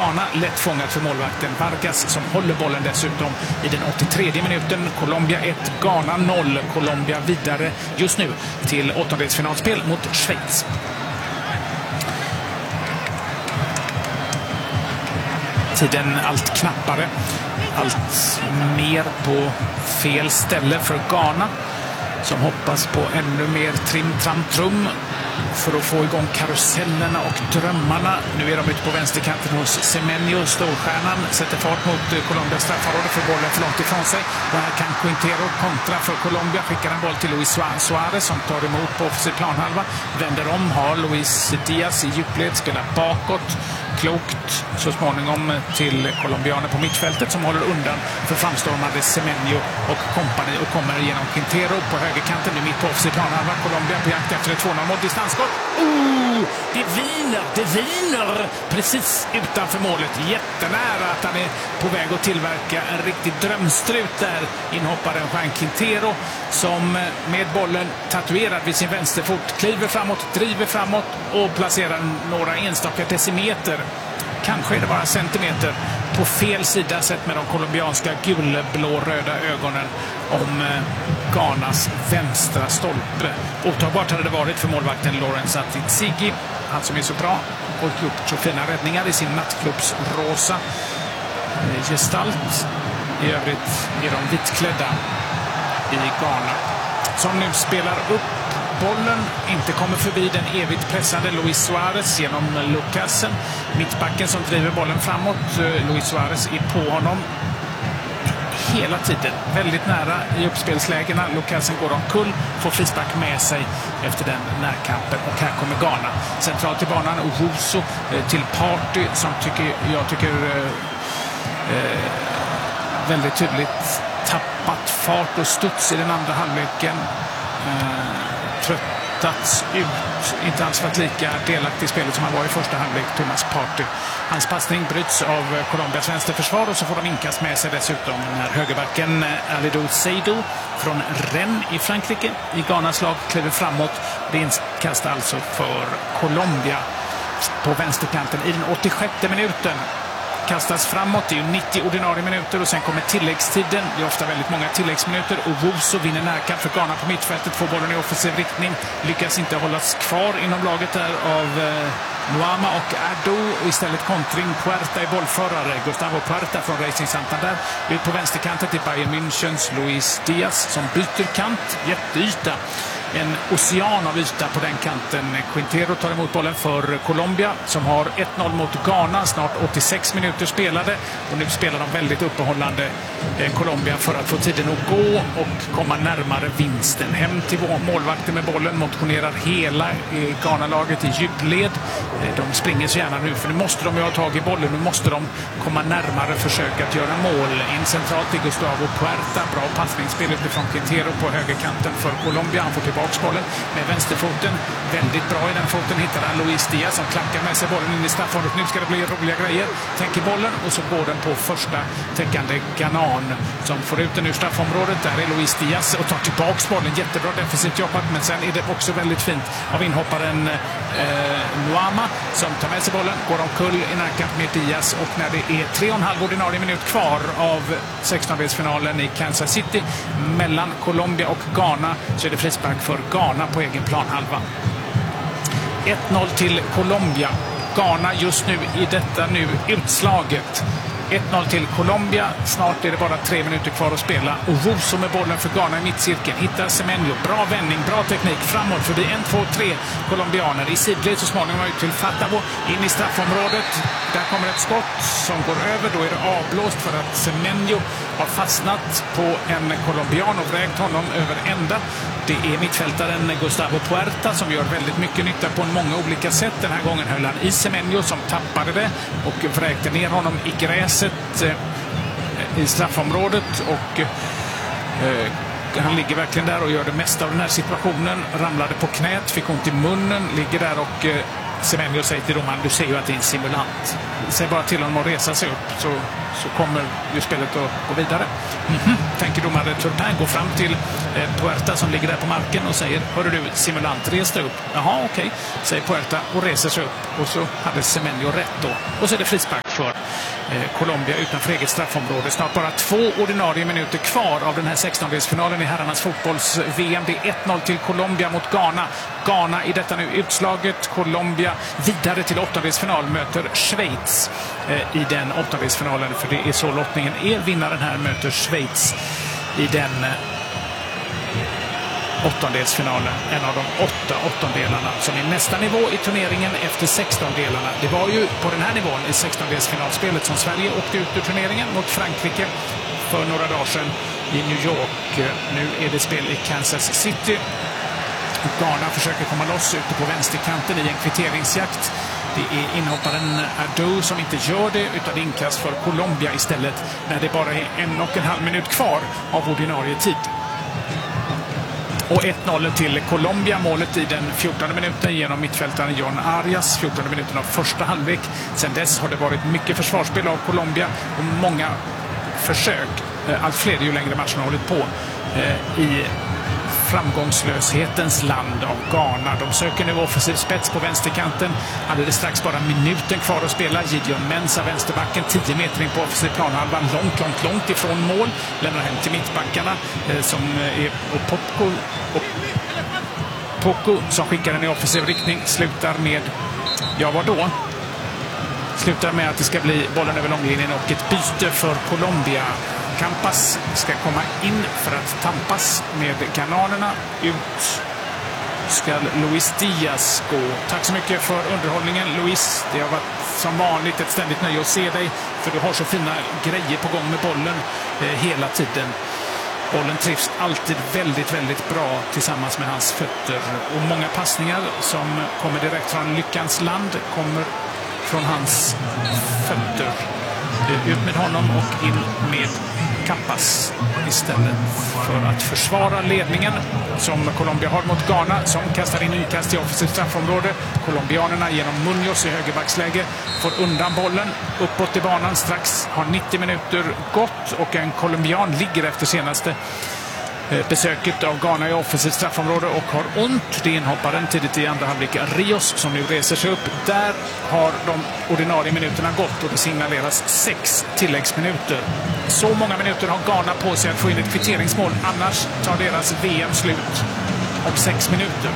Ghana, lätt fångat för målvakten Vargas som håller bollen dessutom i den 83:e minuten. Colombia 1, Ghana 0. Colombia vidare just nu till åttondelsfinalspel mot Schweiz. Tiden allt knappare, allt mer på fel ställe för Ghana som hoppas på ännu mer trim-tram-trum för att få igång karusellerna och drömmarna. Nu är de ute på vänsterkanten hos Semenyo. Storstjärnan sätter fart mot Colombias straffområde för bollen för långt ifrån sig. Och här kan Quintero kontra för Colombia. Skickar en boll till Luis Suarez som tar emot på offensiv planhalva. Vänder om, har Luis Diaz i djupled, spelar bakåt. Klokt så småningom till colombianer på mittfältet som håller undan för framstormande Semenyo och kompani och kommer genom Quintero på högerkanten. Nu mitt på offensiv planhalva. Colombia på jakt efter ett 2-0-mål. Distansskott. Det viner precis utanför målet. Jättenära att han är på väg att tillverka en riktig drömstrut där. Inhopparen Juan Quintero som med bollen tatuerad vid sin vänsterfot kliver framåt, driver framåt och placerar några enstaka decimeter. Kanske är det bara centimeter på fel sida sett med de colombianska gulblå-röda ögonen om Ghanas vänstra stolpe. Otagbart hade det varit för målvakten Lawrence Atizigi, han som är så bra och gjort så fina räddningar i sin nattklubbs rosa gestalt. I övrigt är de vitklädda i Ghana som nu spelar upp bollen, inte kommer förbi den evigt pressade Luis Suarez genom Lucasen. Mittbacken som driver bollen framåt. Luis Suarez är på honom hela tiden. Väldigt nära i uppspelslägena. Lucasen går omkull, får frispark med sig efter den närkampen. Och här kommer Ghana. Centralt i banan Owusu till Party som jag tycker väldigt tydligt tappat fart och studs i den andra halvleken. Tröttats ut, inte alls varit lika delaktig i spelet som han var i första halvlek, Thomas Partey. Hans passning bryts av Colombias vänsterförsvar och så får de inkast med sig dessutom när högerbacken Alidou Seydou från Rennes i Frankrike i Ghanas lag kliver framåt. Det inkast alltså för Colombia på vänsterkanten i den 86:e minuten. Kastas framåt, det är ju 90 ordinarie minuter och sen kommer tilläggstiden. Det är ofta väldigt många tilläggsminuter och Owusu vinner närkamp för Ghana på mittfältet, får bollen i offensiv riktning, lyckas inte hållas kvar inom laget där av Nuama och Ado och istället kontring Puerta i bollförare. Gustavo Puerta från Racing Santander ut på vänsterkanten till Bayern Münchens Luis Diaz som byter kant, jätteyta. En ocean av yta på den kanten. Quintero tar emot bollen för Colombia som har 1-0 mot Ghana. Snart 86 minuter spelade. Och nu spelar de väldigt uppehållande Colombia för att få tiden att gå och komma närmare vinsten. Hem till målvakten med bollen. Motionerar hela Ghana-laget i djupled. De springer så gärna nu för nu måste de ju ha tag i bollen. Nu måste de komma närmare försöka att göra mål. In centralt till Gustavo Puerta. Bra passningsspel utifrån Quintero på högerkanten för Colombia. Han får tillbaka bollen med vänsterfoten. Väldigt bra i den foten hittar han Luis Diaz som klackar med sig bollen in i straffområdet. Nu ska det bli roliga grejer. Tänker bollen och så går den på första täckande Ghanan som får ut den ur straffområdet. Där är Luis Diaz och tar tillbaka bollen. Jättebra defensivt jobbat, men sen är det också väldigt fint av inhopparen Nuama som tar med sig bollen, går omkull i närkamp med Diaz och när det är 3,5 ordinarie minut kvar av 16-delsfinalen i Kansas City mellan Colombia och Ghana så är det frispark för Ghana på egen planhalva. 1-0 till Colombia. Ghana just nu i detta nu utslaget. 1-0 till Colombia. Snart är det bara 3 minuter kvar att spela. Och Owusu med bollen för Ghana i mittcirkeln. Hittar Semenyo. Bra vändning, bra teknik. Framåt förbi 1, 2, 3 colombianer. I sidled så småningom ut till Fatavo. In i straffområdet. Där kommer ett skott som går över. Då är det avblåst för att Semenyo har fastnat på en colombian och vräkt honom över ända. Det är mittfältaren Gustavo Puerta som gör väldigt mycket nytta på många olika sätt. Den här gången höll han i Semenyo som tappade det och vräkte ner honom i gräset i straffområdet och han ligger verkligen där och gör det mesta av den här situationen. Ramlade på knät, fick ont i munnen, ligger där och Semenyo säger till domaren, du ser ju att det är en simulant. Säg bara till honom att resa sig upp så kommer ju spelet att gå vidare. Tänker domare Turpin, går fram till Puerta som ligger där på marken och säger, hörru du, simulant, res dig upp. Jaha, okej, säger Puerta och reser sig upp. Och så hade Semenyo rätt då. Och så är det frispark. för Colombia utanför eget straffområde. Snart bara 2 ordinarie minuter kvar av den här 16-delsfinalen i herrarnas fotbolls-VM. Det är 1-0 till Colombia mot Ghana. Ghana i detta nu utslaget. Colombia vidare till 8-delsfinal möter Schweiz i den 8-delsfinalen. För det är så lottningen är. Vinnaren här möter Schweiz i den 8-delsfinalen. En av de 8 åttondelarna som är nästa nivå i turneringen efter 16-delarna. Det var ju på den här nivån i 16-delsfinalspelet som Sverige åkte ut ur turneringen mot Frankrike för några dagar sedan i New York. Nu är det spel i Kansas City. Ghana försöker komma loss ute på vänsterkanten i en kvitteringsjakt. Det är inhopparen Ado som inte gör det, utan inkast för Colombia istället när det bara är 1,5 minut kvar av ordinarie tid. Och 1-0 till Colombia, målet i den 14:e minuten genom mittfältaren John Arias, 14:e minuten av första halvlek. Sen dess har det varit mycket försvarsspel av Colombia och många försök, allt fler ju längre matchen har hållit på, i framgångslöshetens land av Ghana. De söker nu offensiv spets på vänsterkanten. Alldeles strax bara minuten kvar att spela. Gideon Mensah, vänsterbacken, 10 meter in på offensiv planhalva. Långt ifrån mål. Lämnar hem till mittbackarna som är Poco som skickar den i offensiv riktning. Slutar med, slutar med att det ska bli bollen över långlinjen och ett byte för Colombia. Campas ska komma in för att tampas med ghananerna. Ut ska Luis Diaz gå. Tack så mycket för underhållningen, Luis. Det har varit som vanligt ett ständigt nöje att se dig, för du har så fina grejer på gång med bollen hela tiden. Bollen trivs alltid väldigt bra tillsammans med hans fötter. Och många passningar som kommer direkt från lyckans land kommer från hans fötter. Ut med honom och in med Campas istället för att försvara ledningen som Colombia har mot Ghana, som kastar in inkast i offensivt straffområde. Colombianerna genom Munoz i högerbacksläge får undan bollen uppåt i banan. Strax har 90 minuter gått och en colombian ligger efter senaste besöket av Ghana i offensivt straffområde och har ont. Det är inhopparen tidigt i andra halvlek, Rios, som nu reser sig upp. Där har de ordinarie minuterna gått och det signaleras 6 tilläggsminuter. Så många minuter har Ghana på sig att få in ett kvitteringsmål. Annars tar deras VM slut om 6 minuter.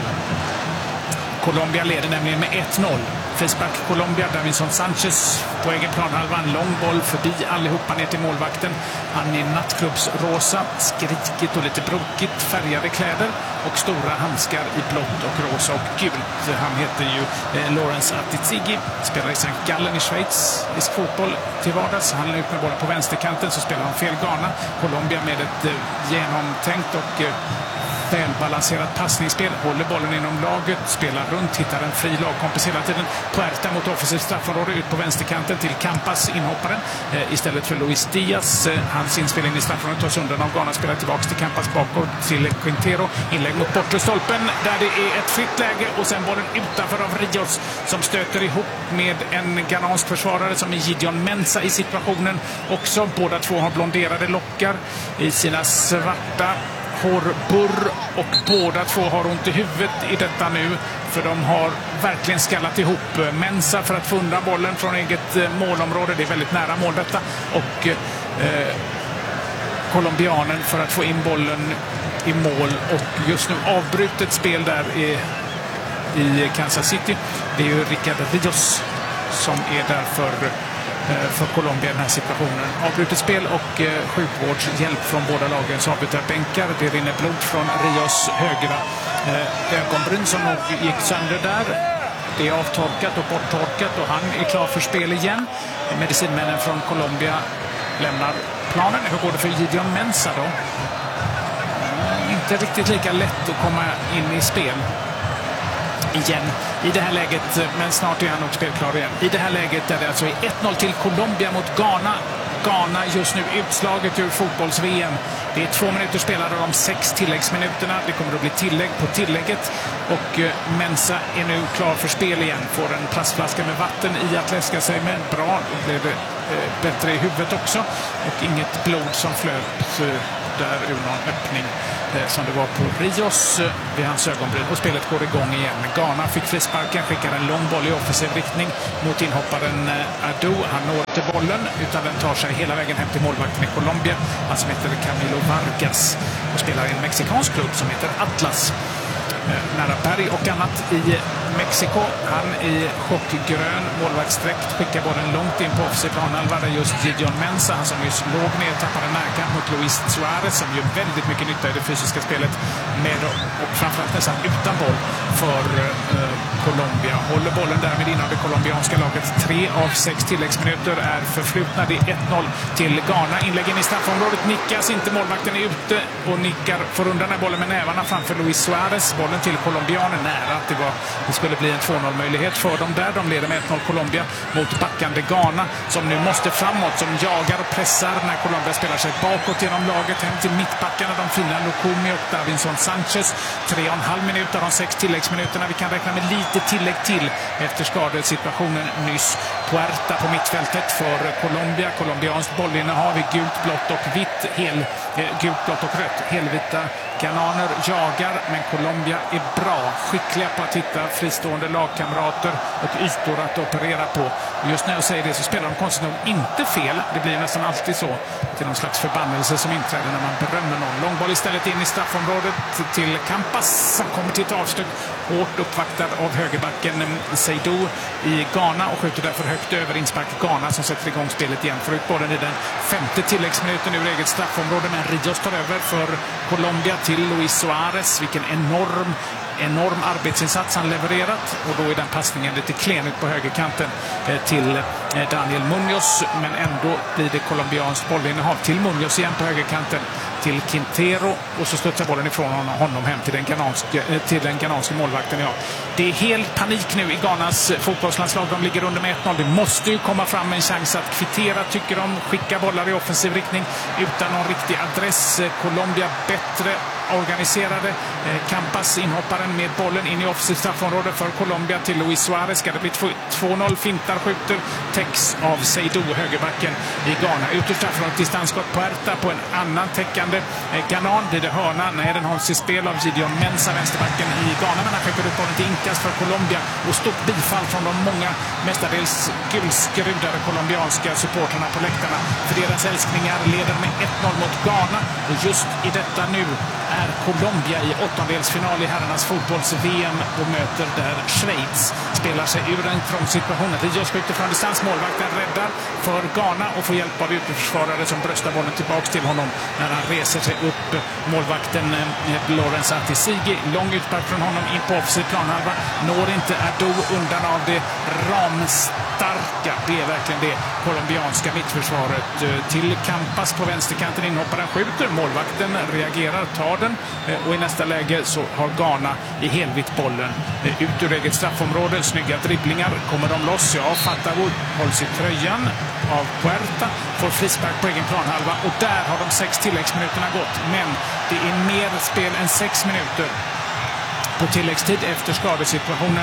Colombia leder nämligen med 1-0. Frispark Colombia, Davinson Sanchez på egen planhalva, en lång boll förbi allihopa ner till målvakten. Han är nattklubbsrosa, skrikigt och lite brokigt färgade kläder och stora handskar i blått och rosa och gult. Han heter ju Lawrence Atizigi, spelar i St. Gallen i Schweiz i fotboll till vardags. Han är ut med bollen på vänsterkanten, så spelar han fel Ghana. Colombia med ett genomtänkt och välbalanserat passningsspel, håller bollen inom laget, spelar runt, hittar en fri lagkompis hela tiden. Puerta mot offensivt straffområde, ut på vänsterkanten till Campas, inhopparen, istället för Luis Diaz. Hans inspelning i straffområdet tas undan av Ghana, spelar tillbaka till Campas bakåt till Quintero. Inlägg mot bortre stolpen där det är ett fritt läge och sen bollen utanför av Rios som stöter ihop med en ghanansk försvarare som är Gideon Mensah i situationen. Också båda två har blonderade lockar i sina svarta hårburr och båda två har ont i huvudet i detta nu, för de har verkligen skallat ihop. Mensah för att få undan bollen från eget målområde, det är väldigt nära mål detta, och colombianen för att få in bollen i mål. Och just nu avbrutet spel där i Kansas City. Det är ju Ricardo Rios som är där för Colombia i den här situationen. Avbrutet spel och sjukvårdshjälp från båda lagens avbytarbänkar. Det rinner blod från Rios högra ögonbryn som nog gick sönder där. Det är avtorkat och borttorkat och han är klar för spel igen. Medicinmännen från Colombia lämnar planen. Hur går det för Gideon Mensah då? Inte riktigt lika lätt att komma in i spel igen i det här läget, men snart är han nog spelklar igen. I det här läget är det alltså 1-0 till Colombia mot Ghana. Ghana just nu utslaget ur fotbolls-VM. Det är 2 minuter spelade av de 6 tilläggsminuterna. Det kommer att bli tillägg på tillägget och Mensah är nu klar för spel igen. Får en plastflaska med vatten i att läska sig med. Bra, då blev det bättre i huvudet också och inget blod som flöt där ur någon öppning. som det var på Rios vid hans ögonbryn. Och spelet går igång igen. Ghana fick frisparken, skickar en lång boll i offensiv riktning mot inhopparen Adu. Han når inte bollen utan den tar sig hela vägen hem till målvakten i Colombia. Han som heter Camilo Vargas och spelar i en mexikansk klubb som heter Atlas. Nära berg och annat i Mexiko. Han i chockgrön målvaktsdräkt skickar bollen långt in på offensiv planhalva där just Gideon Mensah, han som just låg ner, tappade närkamp mot Luis Suarez som gör väldigt mycket nytta i det fysiska spelet med och framförallt nästan utan boll för Colombia. Håller bollen därmed innan det colombianska laget. 3 av 6 tilläggsminuter är förflutna. Det är 1-0 till Ghana. Inläggen i straffområdet nickas inte. Målvakten är ute och nickar, får undan den här bollen med nävarna framför Luis Suarez. Bollen till colombianen nära att det skulle bli en 2-0-möjlighet för dem där. De leder med 1-0 Colombia mot backande Ghana som nu måste framåt, som jagar och pressar när Colombia spelar sig bakåt genom laget hem till mittbackarna. De fina Lukumi och Davinson Sanchez. 3,5 minuter av de 6 tilläggsminuterna. Vi kan räkna med lite tillägg till efter skadesituationen nyss. Puerta på mittfältet för Colombia. Colombianskt bollinnehav i gult, blått och vitt. Gult, blått och rött. Helvita Ghananer jagar, men Colombia är bra. Skickliga på att hitta fristående lagkamrater och ytor att operera på. Just när jag säger det så spelar de konstigt nog inte fel. Det blir nästan alltid så. Till någon slags förbannelse som inträder när man berömmer någon. Långboll istället in i straffområdet till Campas som kommer till ett avslut. Hårt uppvaktad av högerbacken Seydou i Ghana och skjuter därför högt över inspark Ghana som sätter igång spelet igen. Får ut bollen i den 5:e tilläggsminuten ur eget straffområde, men Rios tar över för Colombia till Luis Suarez. Vilken enorm arbetsinsats han levererat, och då är den passningen lite klen ut på högerkanten till Daniel Munoz, men ändå blir det colombianskt bollinnehav till Munoz igen på högerkanten till Quintero, och så studsar bollen ifrån honom hem till den ghananske målvakten. Ja. Det är helt panik nu i Ghanas fotbollslandslag. De ligger under med 1-0. Det måste ju komma fram en chans att kvittera, tycker de. Skicka bollar i offensiv riktning utan någon riktig adress. Colombia bättre organiserade. Campas, inhopparen med bollen in i offensiv straffområde för Colombia till Luis Suarez. Ska det bli 2-0, fintar, skjuter, täcks av Seydou, högerbacken i Ghana. Ut ur straffområdet, distansskott Puerta på en annan täckande Ghanan. Blir det hörna? Nej, den hålls i spel av Gideon Mensah, vänsterbacken i Ghana, men han skickar ut bollen till inkast för Colombia, och stort bifall från de många, mestadels gulskrudade colombianska supporterna på läktarna. För deras älskningar leder med 1-0 mot Ghana, och just i detta nu är Colombia i åttondelsfinal i herrarnas fotbolls-VM och möter där Schweiz. Spelar sig ur en trång situation. Rios skjuter från distans, målvakten räddar för Ghana och får hjälp av ytterförsvarare som bröstar bollen tillbaks till honom när han reser sig upp. Målvakten Lawrence Atisigi, lång utspark från honom in på offensiv planhalva. Når inte Adu undan av det ramstarka. Det är verkligen det colombianska mittförsvaret. Till Campas på vänsterkanten, inhopparen skjuter. Målvakten reagerar, tar den, och i nästa läge så har Ghana i helvitt bollen ut ur eget straffområde. Snygga dribblingar, kommer de loss? Ja, Fatawu hålls i tröjan av Puerta, får frispark på egen planhalva, och där har de 6 tilläggsminuterna gått, men det är mer spel än 6 minuter på tilläggstid efter skadesituationen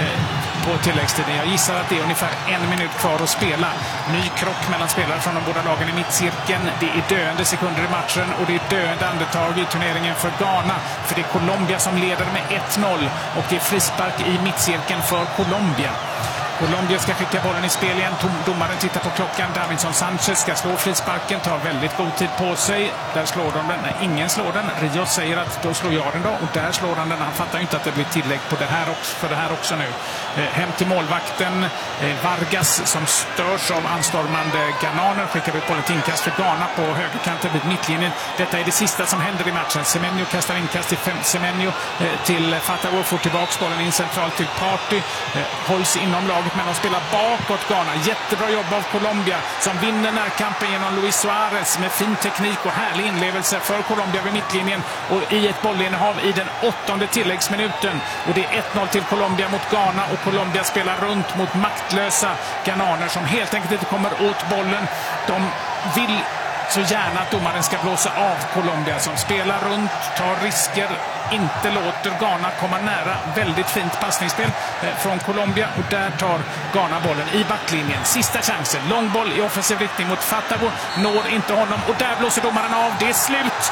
på tilläggstiden. Jag gissar att det är ungefär 1 minut kvar att spela. Ny krock mellan spelare från de båda lagen i mittcirkeln. Det är döende sekunder i matchen, och det är döende andetag i turneringen för Ghana. För det är Colombia som leder med 1-0, och det är frispark i mittcirkeln för Colombia. Colombia ska skicka bollen i spel igen. Domaren tittar på klockan. Davinson Sanchez ska slå frisparken. Tar väldigt god tid på sig. Där slår de den. Nej, ingen slår den. Rios säger att då slår jag den då. Och där slår han den. Han fattar inte att det blir tillägg på det här också, för det här också nu. Hem till målvakten. Vargas som störs av anstormande Ghananer. Skickar ut bollen till inkast för Ghana på högerkanten vid mittlinjen. Detta är det sista som händer i matchen. Semenyo kastar inkast till Semenyo till Fatawu. Får tillbaka bollen in centralt till Party. Hålls inom laget, men de spelar bakåt Ghana. Jättebra jobb av Colombia som vinner närkampen genom Luis Suarez med fin teknik och härlig inlevelse för Colombia vid mittlinjen och i ett bollinnehav i den 8:e tilläggsminuten. Och det är 1-0 till Colombia mot Ghana, och Colombia spelar runt mot maktlösa ghananer som helt enkelt inte kommer åt bollen. De vill så gärna att domaren ska blåsa av Colombia som spelar runt, tar risker, inte låter Ghana komma nära. Väldigt fint passningsspel från Colombia, och där tar Ghana bollen i backlinjen. Sista chansen, lång boll i offensiv riktning mot Fatawu, når inte honom, och där blåser domaren av. Det är slut.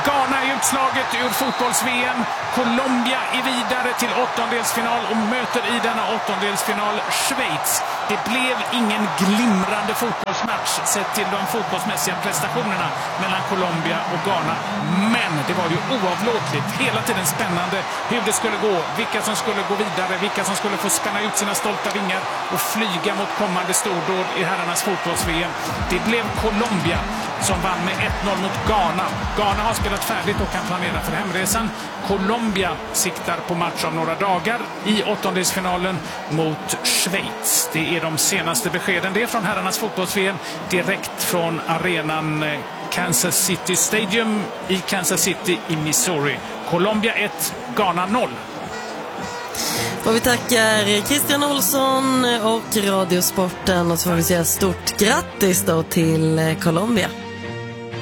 Ghana är utslaget ur fotbolls-VM. Colombia är vidare till åttondelsfinal och möter i denna åttondelsfinal Schweiz. Det blev ingen glimrande fotbollsmatch sett till de fotbollsmässiga prestationerna mellan Colombia och Ghana. Men det var ju oavlåtligt, hela tiden spännande hur det skulle gå, vilka som skulle gå vidare, vilka som skulle få spänna ut sina stolta vingar och flyga mot kommande stordåd i herrarnas fotbolls-VM. Det blev Colombia som vann med 1-0 mot Ghana. Ghana har spelat färdigt och kan planera för hemresan. Colombia siktar på match om några dagar i åttondelsfinalen mot Schweiz. Det är de senaste beskeden. Det är från herrarnas fotbolls-VM direkt från arenan Kansas City Stadium i Kansas City i Missouri. Colombia 1, Ghana 0. Och vi tackar Christian Olsson och Radiosporten och så får vi säga stort grattis då till Colombia.